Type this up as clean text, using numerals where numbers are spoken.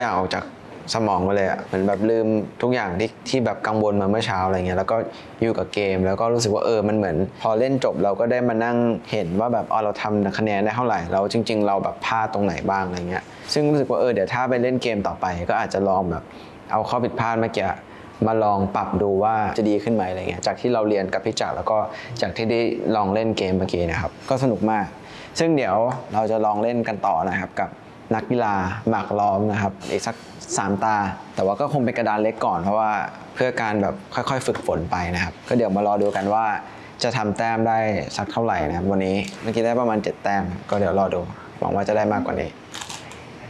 อยากออกจากสมองไปเลยอะเหมือนแบบลืมทุกอย่างที่แบบกังวลมาเมื่อเช้าอะไรเงี้ยแล้วก็อยู่กับเกมแล้วก็รู้สึกว่ามันเหมือนพอเล่นจบเราก็ได้มานั่งเห็นว่าแบบเราทำคะแนนได้เท่าไหร่แล้วจริงๆเราแบบพลาดตรงไหนบ้างอะไรเงี้ยซึ่งรู้สึกว่าเดี๋ยวถ้าไปเล่นเกมต่อไปก็อาจจะลองแบบเอาข้อผิดพลาดเมื่อกี้มาลองปรับดูว่าจะดีขึ้นไหมอะไรเงี้ยจากที่เราเรียนกับพี่จักรแล้วก็จากที่ได้ลองเล่นเกมเมื่อกี้นะครับก็สนุกมากซึ่งเดี๋ยวเราจะลองเล่นกันต่อนะครับกับนักกีฬาหมากล้อมนะครับอีกสัก3 ตาแต่ว่าก็คงเป็นกระดานเล็กก่อนเพราะว่าเพื่อการแบบค่อยๆฝึกฝนไปนะครับก็เดี๋ยวมารอดูกันว่าจะทำแต้มได้สักเท่าไหร่นะครับวันนี้เมื่อกี้ได้ประมาณ7 แต้มก็เดี๋ยวรอดูหวังว่าจะได้มากกว่านี้